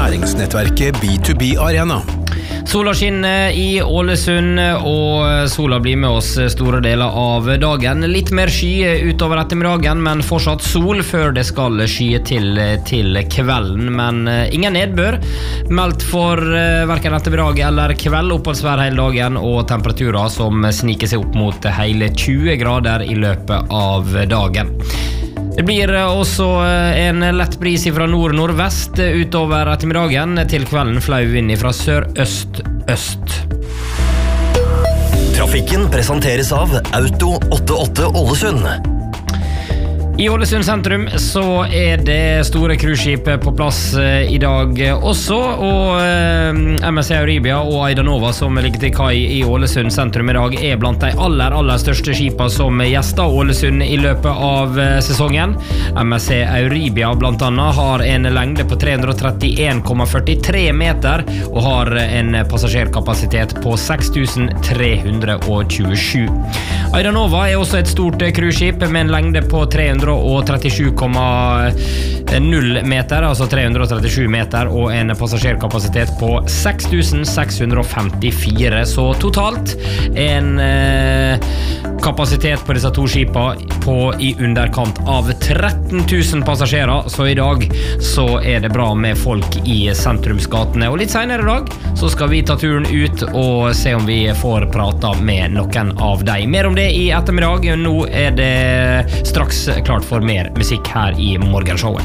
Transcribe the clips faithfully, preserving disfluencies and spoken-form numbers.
næringsnettverket B to B Arena. Sola skinner i Ålesund, og sola blir med oss store deler av dagen. Litt mer sky utover ettermiddagen, men fortsatt sol før det skal skye til til kvelden. Men ingen nedbør meldt for hverken ettermiddag eller kveld. Oppholdsvær hele dagen og temperaturer som sniker seg opp mot hele tjue grader i løpet av dagen. Det blir også en lett bris fra nord-nordvest utover ettermiddagen, til kvelden flau vind fra sør-øst-øst. Trafikken presenteres av Auto åttiåtte Ålesund. I Ålesund sentrum så er det store cruiseskip på plass i dag også, og M S C Euribia og Aidanova som ligger til kai i Ålesund sentrum i dag er blant de aller, aller største skipene som gjester Ålesund i løpet av sesongen. M S C Euribia blant annet har en lengde på tre hundre og trettien komma førtitre meter og har en passasjerkapasitet på seks tusen tre hundre og tjuesju. Aidanova er også et stort cruiseskip med en lengde på tre hundre og trettisju komma null meter, altså tre hundre og trettisju meter, og en passasjerkapasitet på seks tusen seks hundre og femtifire. Så totalt en eh, kapasitet på disse to skipene på i underkant av tretten tusen passasjerer. Så i dag så er det bra med folk i sentrumsgatene. Og litt senere i dag så skal vi ta turen ut og se om vi får prata med noen av dem. Mer om det i ettermiddag. Nå er det straks klart for mer musikk her i morgenshowet.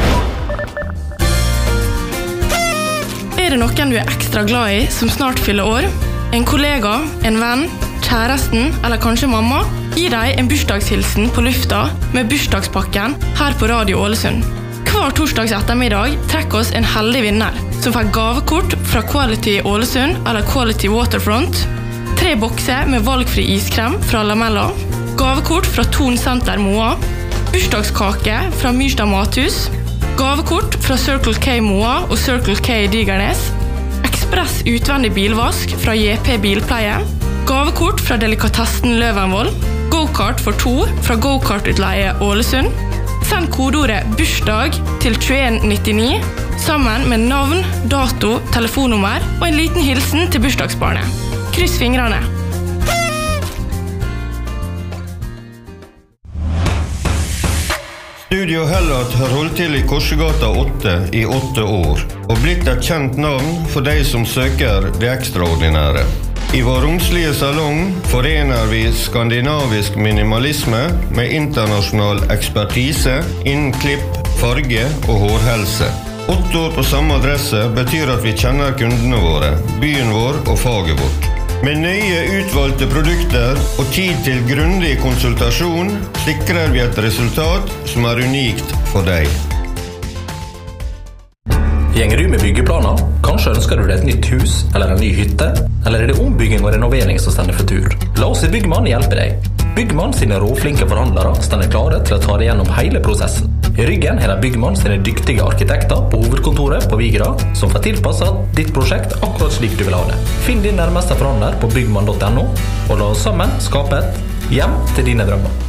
Er det noen du er ekstra glad i som snart fyller år? En kollega, en venn, kjæresten eller kanskje mamma? Gi deg en bursdagshilsen på lufta med bursdagspakken her på Radio Ålesund. Hver torsdags ettermiddag trekker oss en heldig vinner som får gavekort fra Quality Ålesund eller Quality Waterfront, tre bokser med valgfri iskrem fra Lamella, gavekort fra Ton Center Moa, bursdagskake fra Myrstad Mathus, gavekort fra Circle K Moa og Circle K Digernes, ekspress utvendig bilvask fra J P Bilpleie, gavekort fra Delikatessen Løvenvoll, go-kart for to fra Go-kart-utleie Ålesund. Send kodeordet bursdag til tjueen nittini sammen med navn, dato, telefonnummer og en liten hilsen til bursdagsbarnet. Kryss fingrene. Studio Hellat har holdt til i Korsegata åtte i åtte år, og blitt et kjent navn for de som søker det ekstraordinære. I vår romslige salong forener vi skandinavisk minimalisme med internasjonal ekspertise innen klipp, farge og hårhelse. Åtte år på samme adresse betyr at vi kjenner kundene våre, byen vår og faget vårt. Med nøye utvalgte produkter og tid til grundig konsultasjon sikrer vi et resultat som er unikt for deg. Gjenger du med byggeplaner? Kanskje ønsker du deg et nytt hus eller en ny hytte? Eller er det ombygging og renovering som stender for tur? La oss i Byggmann hjelpe deg. Byggmann sine råflinke forhandlere stender klare til å ta deg gjennom hele prosessen. I ryggen har de Byggmann sine dyktige arkitekter på hovedkontoret på Vigra, som får tilpasset ditt prosjekt akkurat slik du vil ha det. Finn din nærmeste forhandler på byggmann punktum no, og la oss sammen skape et hjem til dine drømmer.